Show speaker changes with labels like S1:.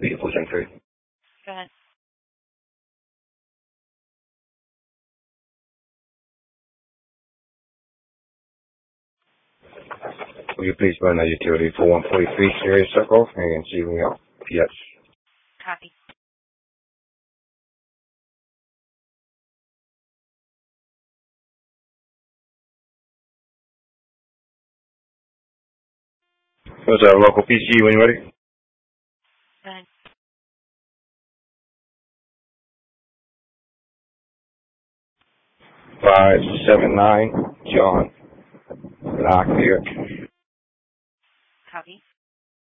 S1: Vehicle entry.
S2: Go ahead.
S1: Will you please run a utility for 143 Sirius Circle and see me out? Yes.
S2: Copy.
S1: What's our local PC when you're ready?
S2: Go ahead.
S1: 579 John. Lock here.
S2: Copy.